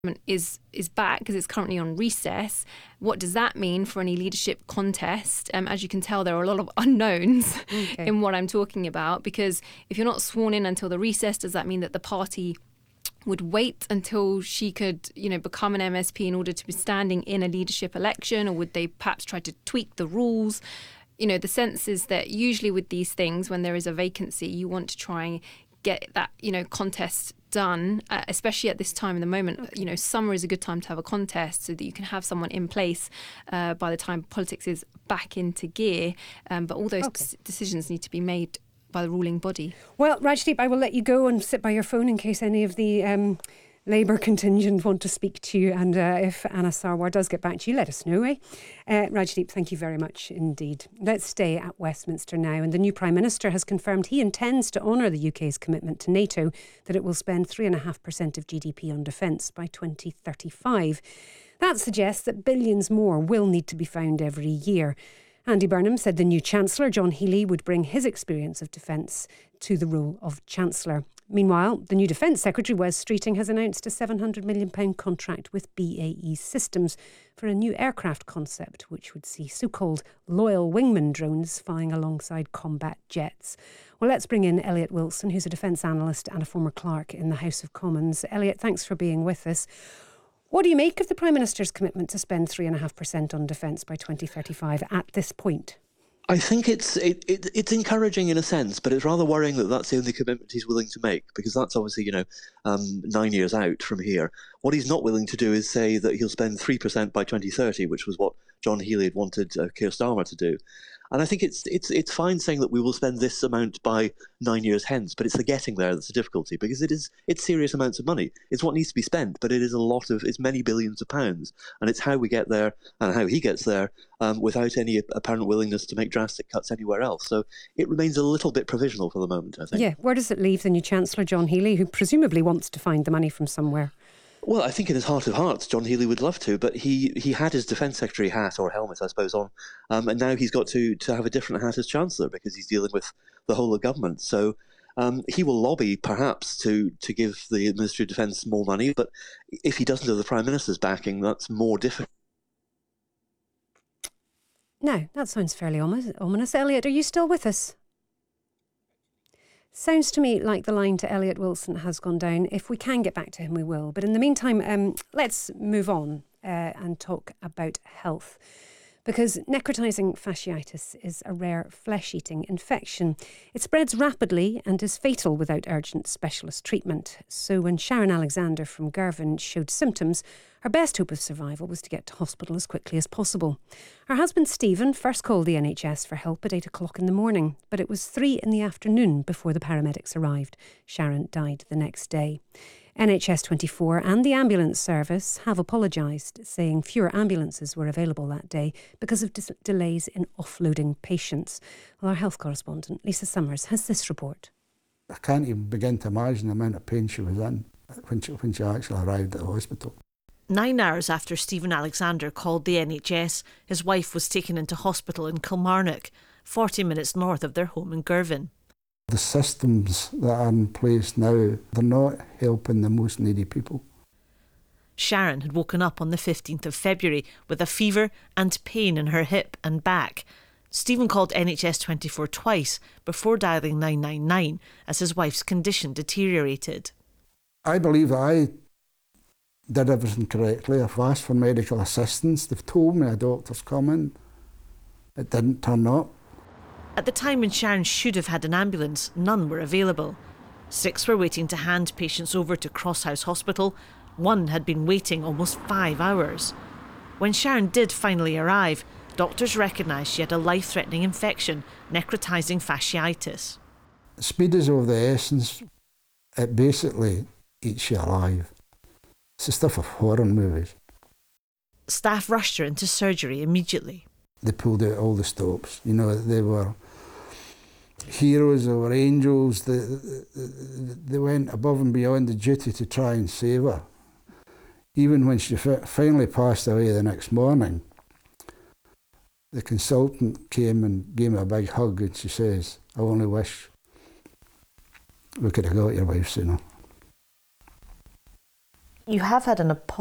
is back because it's currently on recess. What does that mean for any leadership contest? As you can tell, there are a lot of unknowns in what I'm talking about, because if you're not sworn in until the recess, does that mean that the party would wait until she could, become an MSP in order to be standing in a leadership election, or would they perhaps try to tweak the rules? The sense is that usually with these things, when there is a vacancy, you want to try and get that, contest done, especially at this time in the moment. Summer is a good time to have a contest so that you can have someone in place by the time politics is back into gear. But all those decisions need to be made by the ruling body. Well, Rajdeep, I will let you go and sit by your phone in case any of the Labour contingent want to speak to you, and if Anna Sarwar does get back to you, let us know, Rajdeep, thank you very much indeed. Let's stay at Westminster now, and the new Prime Minister has confirmed he intends to honour the UK's commitment to NATO, that it will spend 3.5% of GDP on defence by 2035. That suggests that billions more will need to be found every year. Andy Burnham said the new Chancellor, John Healey, would bring his experience of defence to the role of Chancellor. Meanwhile, the new Defence Secretary, Wes Streeting, has announced a £700 million contract with BAE Systems for a new aircraft concept, which would see so-called loyal wingman drones flying alongside combat jets. Well, let's bring in Elliot Wilson, who's a defence analyst and a former clerk in the House of Commons. Elliot, thanks for being with us. What do you make of the Prime Minister's commitment to spend 3.5% on defence by 2035 at this point? I think it's encouraging in a sense, but it's rather worrying that that's the only commitment he's willing to make, because that's obviously 9 years out from here. What he's not willing to do is say that he'll spend 3% by 2030, which was what John Healey had wanted Keir Starmer to do. And I think it's fine saying that we will spend this amount by 9 years hence, but it's the getting there that's the difficulty, because it's serious amounts of money. It's what needs to be spent, but it's many billions of pounds, and it's how we get there and how he gets there without any apparent willingness to make drastic cuts anywhere else. So it remains a little bit provisional for the moment, I think. Yeah, where does it leave the new Chancellor, John Healey, who presumably wants to find the money from somewhere? Well, I think in his heart of hearts, John Healey would love to, but he had his Defence Secretary hat, or helmet, I suppose, on, and now he's got to have a different hat as Chancellor, because he's dealing with the whole of government. So he will lobby, perhaps, to give the Ministry of Defence more money, but if he doesn't have the Prime Minister's backing, that's more difficult. Now, that sounds fairly ominous. Elliot, are you still with us? Sounds to me like the line to Elliot Wilson has gone down. If we can get back to him, we will. But in the meantime, let's move on and talk about health. Because necrotising fasciitis is a rare flesh-eating infection. It spreads rapidly and is fatal without urgent specialist treatment. So when Sharon Alexander from Girvan showed symptoms, her best hope of survival was to get to hospital as quickly as possible. Her husband Stephen first called the NHS for help at 8 o'clock in the morning, but it was 3 in the afternoon before the paramedics arrived. Sharon died the next day. NHS 24 and the ambulance service have apologised, saying fewer ambulances were available that day because of delays in offloading patients. Well, our health correspondent, Lisa Summers, has this report. I can't even begin to imagine the amount of pain she was in when she actually arrived at the hospital. 9 hours after Stephen Alexander called the NHS, his wife was taken into hospital in Kilmarnock, 40 minutes north of their home in Girvan. The systems that are in place now, they're not helping the most needy people. Sharon had woken up on the 15th of February with a fever and pain in her hip and back. Stephen called NHS 24 twice before dialling 999 as his wife's condition deteriorated. I believe that I did everything correctly. I've asked for medical assistance. They've told me a doctor's coming. It didn't turn up. At the time when Sharon should have had an ambulance, none were available. 6 were waiting to hand patients over to Crosshouse Hospital. 1 had been waiting almost 5 hours. When Sharon did finally arrive, doctors recognised she had a life-threatening infection, necrotising fasciitis. Speed is of the essence. It basically eats you alive. It's the stuff of horror movies. Staff rushed her into surgery immediately. They pulled out all the stops. They were heroes, they were angels. They went above and beyond the duty to try and save her. Even when she finally passed away the next morning, the consultant came and gave me a big hug, and she says, "I only wish we could have got your wife sooner." You have had an appalling